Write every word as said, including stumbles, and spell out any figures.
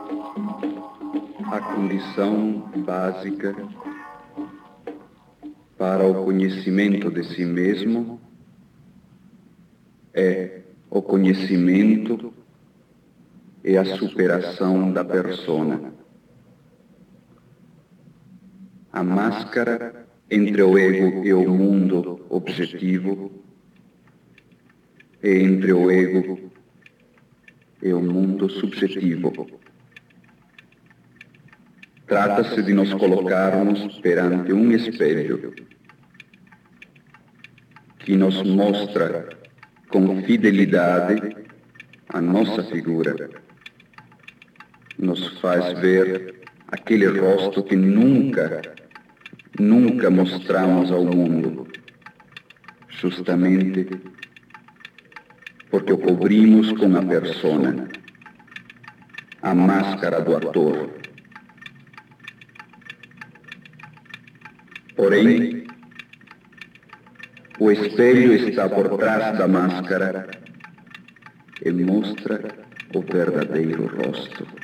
A condição básica para o conhecimento de si mesmo é o conhecimento e a superação da persona. A máscara entre o ego e o mundo objetivo e entre o ego e o mundo subjetivo. Trata-se de nos colocarmos perante um espelho que nos mostra com fidelidade a nossa figura, nos faz ver aquele rosto que nunca, nunca mostramos ao mundo, justamente porque o cobrimos com a persona, a máscara do ator. Porém, o espelho está por trás da máscara e mostra o verdadeiro rosto.